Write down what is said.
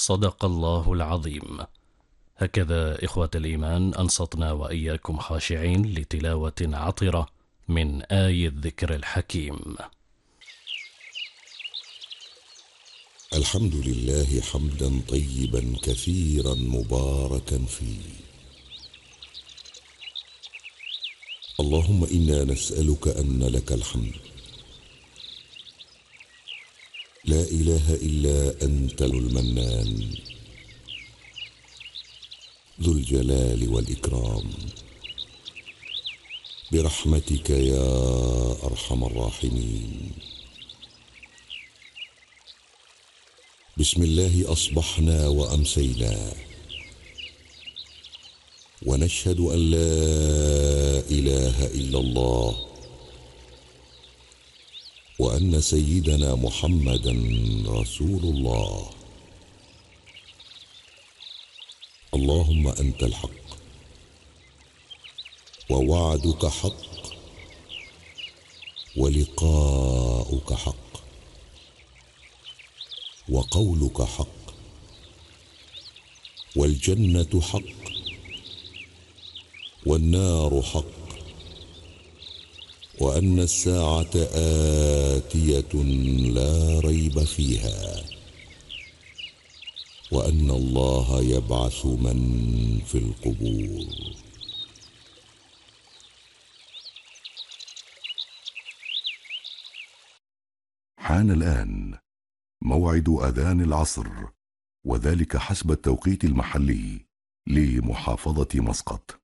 صدق الله العظيم. هكذا إخوة الإيمان أنصتنا وإياكم خاشعين لتلاوة عطرة من آي الذكر الحكيم. الحمد لله حمدا طيبا كثيرا مباركا فيه. اللهم إنا نسألك أن لك الحمد، لا إله إلا أنت المنان ذو الجلال والإكرام، برحمتك يا أرحم الراحمين. بسم الله أصبحنا وأمسينا، ونشهد أن لا إله إلا الله، وأن سيدنا محمدا رسول الله. اللهم أنت الحق، ووعدك حق، ولقاؤك حق، وقولك حق، والجنة حق، والنار حق، وأن الساعة آتية لا ريب فيها، وأن الله يبعث من في القبور. حان الآن موعد أذان العصر، وذلك حسب التوقيت المحلي لمحافظة مسقط.